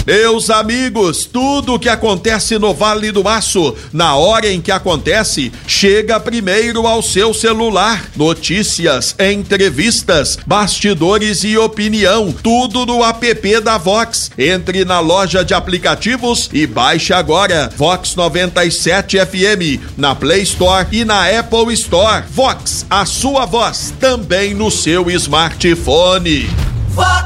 Meus amigos, tudo o que acontece no Vale do Aço, na hora em que acontece, chega primeiro ao seu celular. Notícias, entrevistas, bastidores e opinião, tudo no app da Vox. Entre na loja de aplicativos e baixe agora Vox 97 FM na Play Store e na Apple Store. Vox, a sua voz também no seu smartphone. Vox